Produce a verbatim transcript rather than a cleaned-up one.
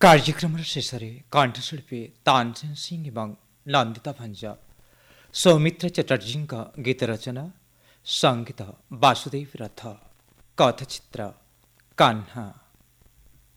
କାର୍ଯ୍ୟକ୍ରମର ଶେଷରେ କଣ୍ଠଶିଳ୍ପୀ ତାନସେନ ସିଂ ଏବଂ ନନ୍ଦିତା ଭଞ୍ଜ, ସୌମିତ୍ର ଚାଟାର୍ଜୀଙ୍କ ଗୀତ ରଚନା, ସଙ୍ଗୀତ ବାସୁଦେବ ରଥ, କଥାଚିତ୍ର କାହ୍ନା।